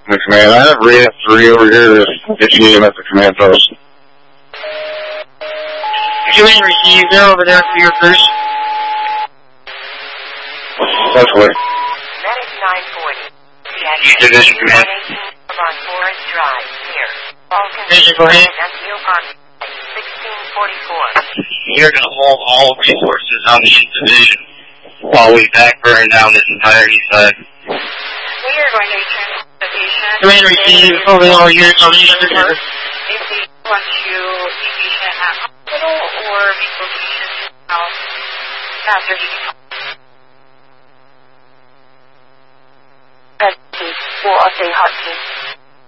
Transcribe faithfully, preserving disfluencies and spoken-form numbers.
The command. I have Rhea three over here if you need him at the command post. You ain't received. They're over there for your first. That's what. Medic nine forty. You did this command. On Forest Drive, here. All Vision, go ahead. sixteen forty-four. You're going to hold all resources on the East Division while we backburn down this entire east side. We are going to return to the patient. You ain't received. Holding all units on the East Division. If we want to see patient at hospital or relocation to house after he We'll update Hudson.